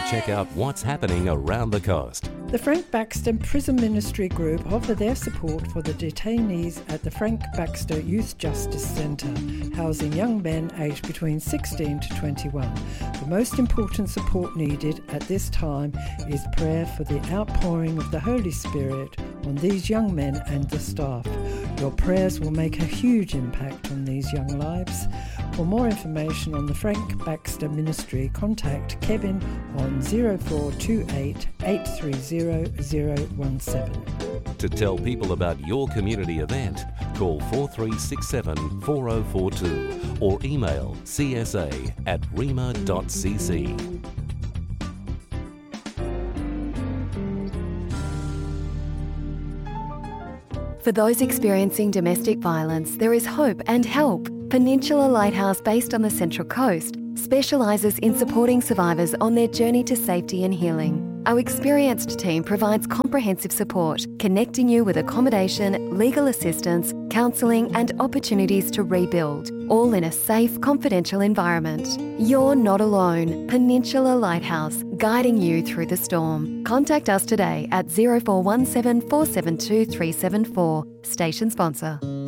check out what's happening around the coast. The Frank Baxter Prison Ministry Group offer their support for the detainees at the Frank Baxter Youth Justice Centre, housing young men aged between 16 to 21. The most important support needed at this time is prayer for the outpouring of the Holy Spirit on these young men and the staff. Your prayers will make a huge impact on these young lives. For more information on the Frank Baxter Ministry, contact Kevin on 0428 830 017. To tell people about your community event, call 4367 4042 or email csa@rema.cc. For those experiencing domestic violence, there is hope and help. Peninsula Lighthouse, based on the Central Coast, specialises in supporting survivors on their journey to safety and healing. Our experienced team provides comprehensive support, connecting you with accommodation, legal assistance, counselling and opportunities to rebuild, all in a safe, confidential environment. You're not alone. Peninsula Lighthouse, guiding you through the storm. Contact us today at 0417 472 374. Station sponsor.